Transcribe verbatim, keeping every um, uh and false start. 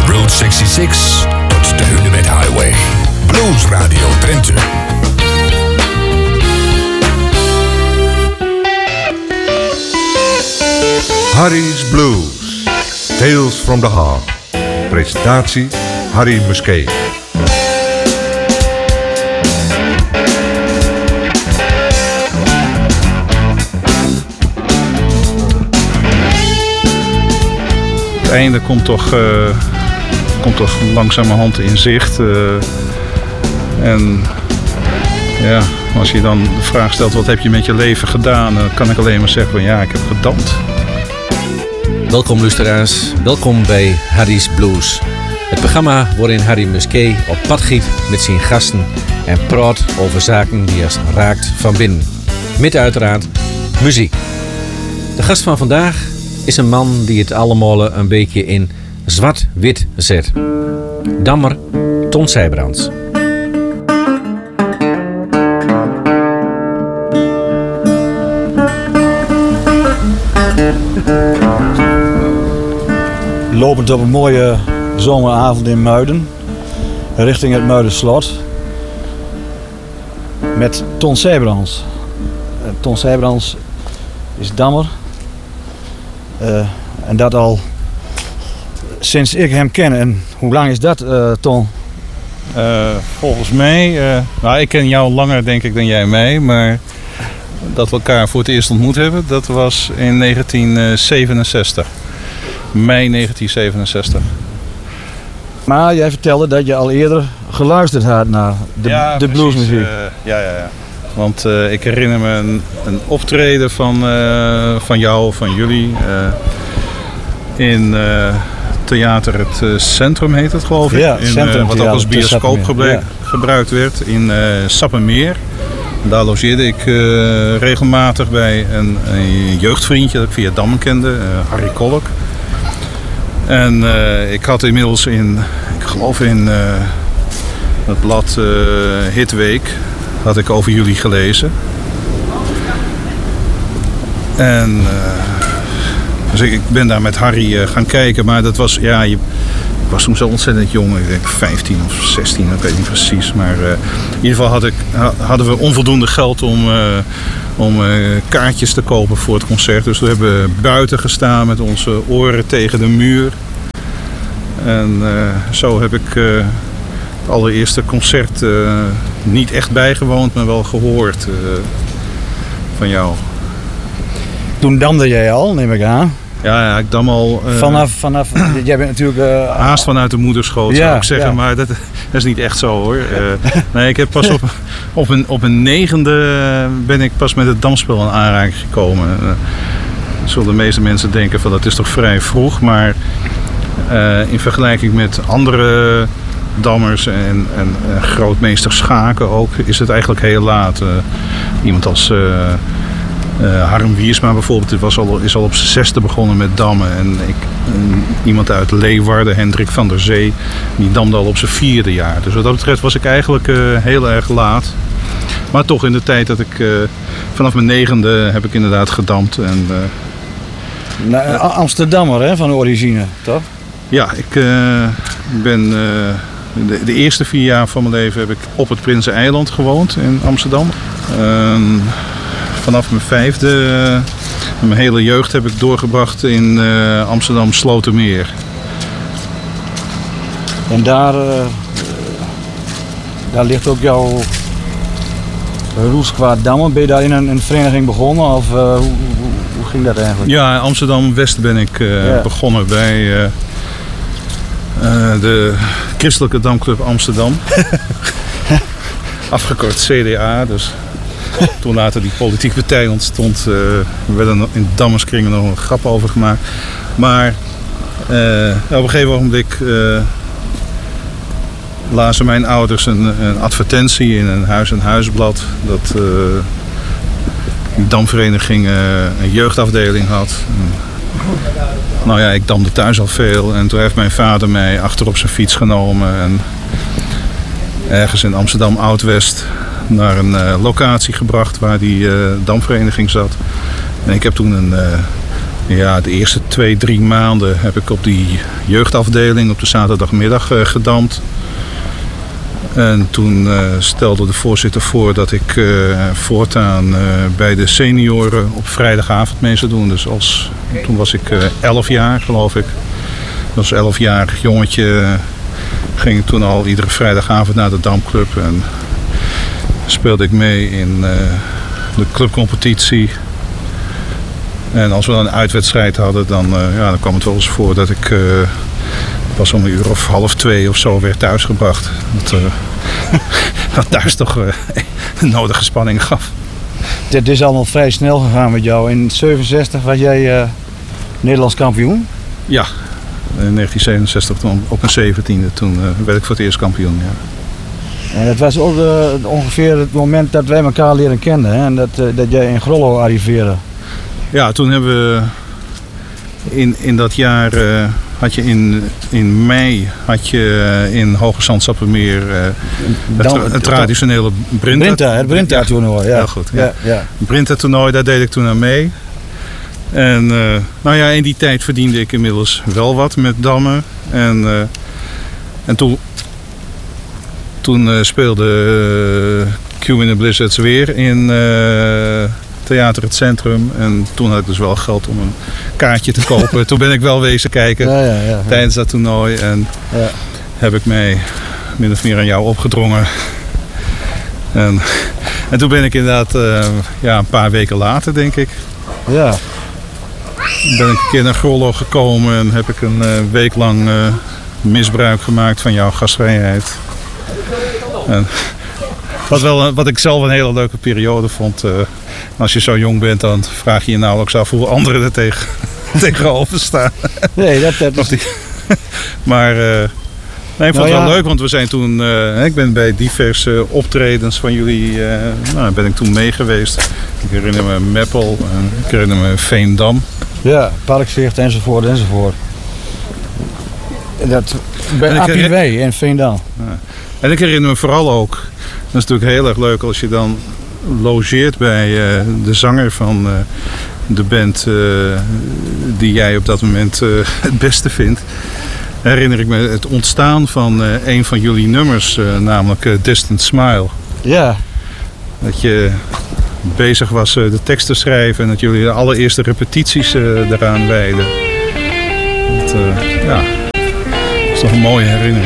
Route zesenzestig tot de Hunebed Highway. Blues Radio Drenthe. Harry's Blues. Tales from the Heart. Presentatie Harry Musquet. Het einde komt toch, uh, komt toch langzamerhand in zicht. Uh, en ja, als je dan de vraag stelt wat heb je met je leven gedaan, dan kan ik alleen maar zeggen van ja, ik heb gedampt. Welkom luisteraars, welkom bij Harry's Blues. Het programma waarin Harry Musquet op pad giet met zijn gasten en praat over zaken die ons raakt van binnen. Met uiteraard muziek. De gast van vandaag is een man die het allemaal een beetje in zwart-wit zet. Dammer Ton Sijbrands. Lopend op een mooie zomeravond in Muiden, richting het Muiderslot, met Ton Sijbrands. Uh, Ton Sijbrands is dammer, uh, en dat al sinds ik hem ken. En hoe lang is dat, uh, Ton? Uh, volgens mij, uh, nou ik ken jou langer denk ik dan jij mij, maar dat we elkaar voor het eerst ontmoet hebben, dat was in negentien zevenenzestig. Mei negentien zevenenzestig. Maar jij vertelde dat je al eerder geluisterd had naar de, ja, de bluesmuziek. Uh, ja, ja, ja. Want uh, ik herinner me een, een optreden van, uh, van jou, van jullie, uh, in uh, theater Het uh, Centrum heet het geloof ik. Ja, in, Centrum, uh, wat ook als bioscoop geble- ja. gebruikt werd in uh, Sappemeer. Daar logeerde ik uh, regelmatig bij een, een jeugdvriendje dat ik via Dammen kende, uh, Harry Kolk. En uh, ik had inmiddels in, ik geloof in uh, het blad uh, Hitweek, had ik over jullie gelezen. En uh, dus ik, ik ben daar met Harry uh, gaan kijken, maar dat was, ja, je, ik was toen zo ontzettend jong, ik denk vijftien of zestien, ik weet niet precies. Maar uh, in ieder geval had ik, hadden we onvoldoende geld om... Uh, om uh, kaartjes te kopen voor het concert. Dus we hebben buiten gestaan met onze oren tegen de muur. En uh, zo heb ik uh, het allereerste concert uh, niet echt bijgewoond, maar wel gehoord uh, van jou. Toen damde jij al, neem ik aan. Ja, ja ik dam al... Uh, vanaf, vanaf, jij bent natuurlijk... Uh, haast vanuit de moederschoot, ja, zou ik zeggen. Ja. Maar dat, dat is niet echt zo, hoor. Uh, nee, ik heb pas op, op, een, op een negende ben ik pas met het damspel in aanraking gekomen. Uh, zullen de meeste mensen denken van dat is toch vrij vroeg. Maar uh, in vergelijking met andere dammers en, en uh, grootmeester Schaken ook, is het eigenlijk heel laat. Uh, iemand als... Uh, Uh, Harm Wiersma bijvoorbeeld was al, is al op zijn zesde begonnen met dammen. En ik, uh, iemand uit Leeuwarden, Hendrik van der Zee, die damde al op zijn vierde jaar. Dus wat dat betreft was ik eigenlijk uh, heel erg laat. Maar toch in de tijd dat ik, uh, vanaf mijn negende heb ik inderdaad gedampt. En, uh, nou, Amsterdammer hè, van origine, toch? Ja, ik uh, ben... Uh, de, de eerste vier jaar van mijn leven heb ik op het Prinseneiland gewoond in Amsterdam. Uh, Vanaf mijn vijfde, uh, mijn hele jeugd heb ik doorgebracht in uh, Amsterdam Slotermeer. En daar, uh, daar ligt ook jouw roes qua dammen. Ben je daar in een, een vereniging begonnen of uh, hoe, hoe, hoe ging dat eigenlijk? Ja, in Amsterdam-West ben ik uh, ja. begonnen bij uh, uh, de Christelijke Damclub Amsterdam. Afgekort C D A, dus... Toen later die politieke partij ontstond, uh, werden er in dammerskringen nog een grap over gemaakt. Maar uh, op een gegeven ogenblik uh, lazen mijn ouders een, een advertentie in een huis- en huisblad dat uh, die damvereniging uh, een jeugdafdeling had. Nou ja, ik damde thuis al veel en toen heeft mijn vader mij achter op zijn fiets genomen en ergens in Amsterdam Oud-West naar een uh, locatie gebracht waar die uh, damvereniging zat. En ik heb toen een, uh, Ja, de eerste twee, drie maanden heb ik op die jeugdafdeling op de zaterdagmiddag uh, gedamd. En toen uh, stelde de voorzitter voor dat ik uh, voortaan uh, bij de senioren op vrijdagavond mee zou doen. Dus als, toen was ik uh, elf jaar, geloof ik. Als elfjarig jongetje uh, ging ik toen al iedere vrijdagavond naar de Damclub. En speelde ik mee in uh, de clubcompetitie. En als we dan een uitwedstrijd hadden, dan, uh, ja, dan kwam het wel eens voor dat ik uh, pas om een uur of half twee of zo werd thuisgebracht. Dat, uh, dat thuis toch uh, de nodige spanning gaf. Dit is allemaal vrij snel gegaan met jou. In zevenenzestig was jij uh, Nederlands kampioen. Ja, in negentien zevenenzestig toen, op mijn zeventiende, toen uh, werd ik voor het eerst kampioen. Ja. En dat was ook uh, ongeveer het moment dat wij elkaar leren kennen. Hè? En dat, uh, dat jij in Grollo arriveerde. Ja, toen hebben we in, in dat jaar uh, had je in, in mei had je uh, in Hoge Zand-Sappemeer uh, het, tra het traditionele Brinta. Brinta, het Brinta toernooi. Ja, heel goed. Ja. Ja, ja. Brinta toernooi, daar deed ik toen aan mee. En uh, nou ja, in die tijd verdiende ik inmiddels wel wat met dammen. En, uh, en toen, toen uh, speelde uh, Q in the Blizzards weer in uh, Theater Het Centrum. En toen had ik dus wel geld om een kaartje te kopen. Toen ben ik wel wezen kijken Ja, ja, ja, ja. tijdens dat toernooi. En Ja. heb ik mij min of meer aan jou opgedrongen. En, en toen ben ik inderdaad uh, ja, een paar weken later, denk ik, Ja. ben ik een keer naar Grollo gekomen en heb ik een uh, week lang uh, misbruik gemaakt van jouw gastvrijheid. En wat, wel, wat ik zelf een hele leuke periode vond. Uh, als je zo jong bent, dan vraag je je nauwelijks af hoe anderen er tegen, tegenover staan. Nee, dat, dat Of is... die, maar uh, nee, ik vond Nou het wel ja. leuk, want we zijn toen, uh, ik ben bij diverse optredens van jullie, uh, nou, ben ik toen mee geweest. Ik herinner me Meppel, en ik herinner me Veendam. Ja, Parkzicht enzovoort enzovoort. En Dat, bij En ik Appie herinner- Wee in Veendam. En ik herinner me vooral ook, dat is natuurlijk heel erg leuk als je dan logeert bij uh, de zanger van uh, de band uh, die jij op dat moment uh, het beste vindt. Herinner ik me het ontstaan van uh, een van jullie nummers, uh, namelijk uh, Distant Smile. Ja, Dat je bezig was uh, de tekst te schrijven en dat jullie de allereerste repetities uh, daaraan wijden. Dat, uh, ja, dat is toch een mooie herinnering.